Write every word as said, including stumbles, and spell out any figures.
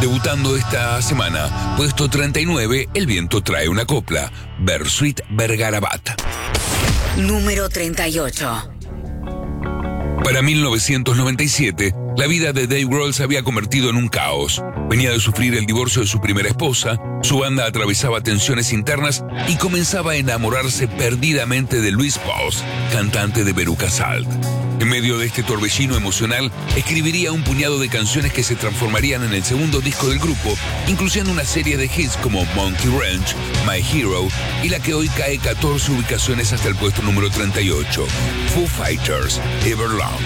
Debutando esta semana, puesto treinta y nueve, El viento trae una copla, Bersuit Vergarabat. Número treinta y ocho. Para mil novecientos noventa y siete, la vida de Dave Grohl se había convertido en un caos. Venía de sufrir el divorcio de su primera esposa, su banda atravesaba tensiones internas y comenzaba a enamorarse perdidamente de Luis Post, cantante de Veruca Salt. En medio de este torbellino emocional, escribiría un puñado de canciones que se transformarían en el segundo disco del grupo, incluyendo una serie de hits como Monkey Ranch, My Hero y la que hoy cae catorce ubicaciones hasta el puesto número treinta y ocho, Foo Fighters, Everlong.